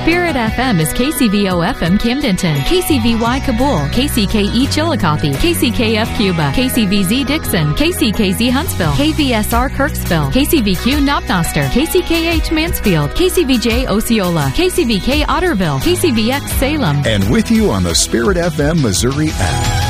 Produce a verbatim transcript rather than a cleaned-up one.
Spirit F M is K C V O F M Camdenton, K C V Y Kabul, K C K E Chillicothe, K C K F Cuba, K C V Z Dixon, K C K Z Huntsville, K V S R Kirksville, K C V Q Knopnoster, K C K H Mansfield, K C V J Osceola, K C V K Otterville, K C V X Salem. And with you on the Spirit F M Missouri app.